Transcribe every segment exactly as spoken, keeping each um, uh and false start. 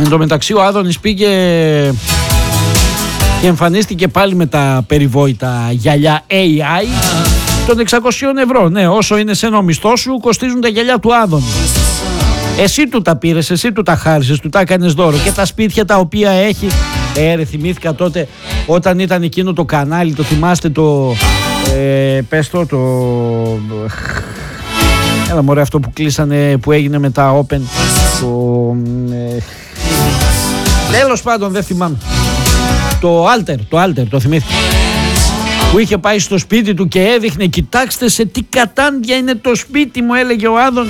Εν τω μεταξύ ο Άδωνης πήγε και εμφανίστηκε πάλι με τα περιβόητα γυαλιά έι άι των εξακόσια ευρώ. Ναι, όσο είναι σε ένα μισθό σου κοστίζουν τα γυαλιά του Άδωνη. Εσύ του τα πήρες, εσύ του τα χάρισες, του τα έκανες δώρο. Και τα σπίτια τα οποία έχει. Ε, ρε, θυμήθηκα τότε όταν ήταν εκείνο το κανάλι, το θυμάστε το... Ε, πες το, το... Έλα μωρέ, αυτό που κλείσανε, που έγινε με τα Open. Το... Ε, τέλος πάντων, δεν θυμάμαι. Το Alter, το Alter, το θυμήθηκα. Που είχε πάει στο σπίτι του και έδειχνε, κοιτάξτε σε τι κατάντια είναι το σπίτι μου, έλεγε ο Άδωνης.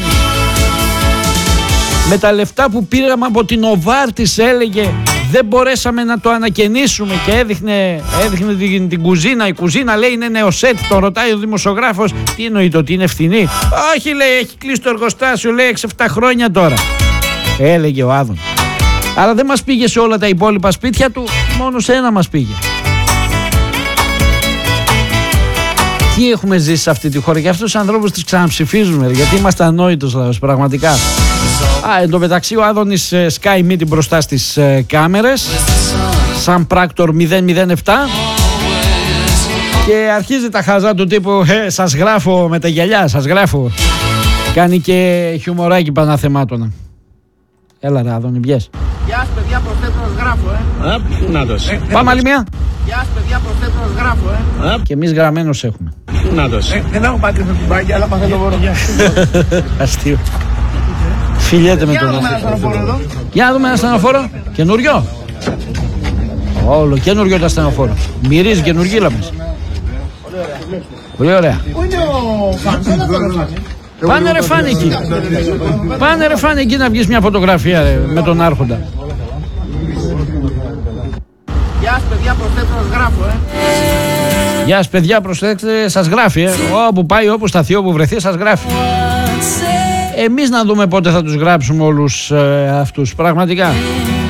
Με τα λεφτά που πήραμε από την Οβάρτης, έλεγε, δεν μπορέσαμε να το ανακαινήσουμε, και έδειχνε, έδειχνε την, την κουζίνα. Η κουζίνα, λέει, είναι νεοσέτ. Τον ρωτάει ο δημοσιογράφος, τι εννοείται, ότι είναι φθηνή? Όχι, λέει, έχει κλείσει το εργοστάσιο, λέει, έξι εφτά χρόνια τώρα, έλεγε ο Άδων. Άρα δεν μας πήγε σε όλα τα υπόλοιπα σπίτια του, μόνο σε ένα μας πήγε. Τι έχουμε ζήσει σε αυτή τη χώρα, και αυτούς τους ανθρώπους τους ξαναψηφίζουμε, γιατί είμαστε ανόητος λαός, πραγματικά. Α, εν τω μεταξύ ο Άδωνης ε, σκάει μύτη μπροστά στις ε, κάμερες, σαν πράκτορ μηδέν μηδέν επτά, και αρχίζει τα χαζά του τύπου, ε, σας γράφω με τα γυαλιά, σας γράφω. Κάνει και χιουμοράκι παναθεμάτωνα. Έλα ρε Άδωνη, βγες. Γεια σας παιδιά, προσθέτω να σας γράφω, ε. Να το. Ε, Πάμε άλλη μια. Γεια σας παιδιά, προσθέτω να σας γράφω, ε. Και εμείς γραμμένους έχουμε. Να το. Ε, δεν έχω πάτη στην μπάγκια, αλλά μαθαίνω μπορώ. Αστείο. Φιλιέται με τον άλλο. Για να δούμε ένα στενοφόρο. Καινούριο. Όλο καινούριο το στενοφόρο. Μυρίζει καινούργιλα μας. Πολύ ωραία. Πού είναι ο Φάνη? Πάνε ρε Φάνη εκεί. Πάνε ρε Φάνη εκεί να βγεις μια φωτογραφία ρε, με τον Άρχοντα. Γεια σας παιδιά, προσθέτω να σας γράφω, ε. Γεια σας παιδιά, προσθέτε, σας γράφει, ε. Όπου πάει, όπου σταθεί, όπου βρεθεί, σας γράφει. Εμείς να δούμε πότε θα τους γράψουμε όλους ε, αυτούς, πραγματικά.